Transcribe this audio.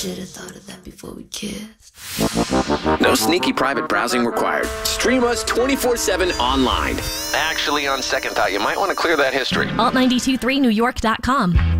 Should've thought of that before we kissed. No sneaky private browsing required. Stream us 24/7 online. Actually, on second thought, you might want to clear that history. Alt923NewYork.com.